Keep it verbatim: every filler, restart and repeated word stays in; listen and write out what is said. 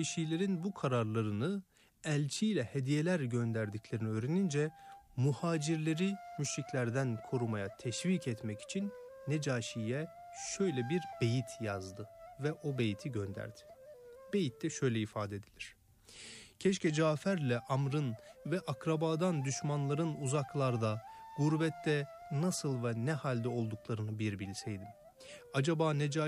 Habeşilerin bu kararlarını elçiyle hediyeler gönderdiklerini öğrenince muhacirleri müşriklerden korumaya teşvik etmek için Necaşi'ye şöyle bir beyit yazdı ve o beyti gönderdi. Beyitte şöyle ifade edilir: keşke Cafer'le Amr'ın ve akrabadan düşmanların uzaklarda, gurbette nasıl ve ne halde olduklarını bir bilseydim. Acaba Necaşi